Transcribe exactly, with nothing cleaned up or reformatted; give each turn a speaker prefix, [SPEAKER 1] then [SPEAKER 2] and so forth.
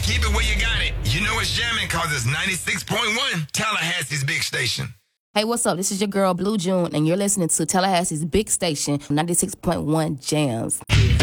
[SPEAKER 1] keep it where you got it. You know it's jamming cause it's ninety-six point one, Tallahassee's big station.
[SPEAKER 2] Hey, what's up? This is your girl, Blue June, and you're listening to Tallahassee's big station, ninety-six point one Jams. Yeah.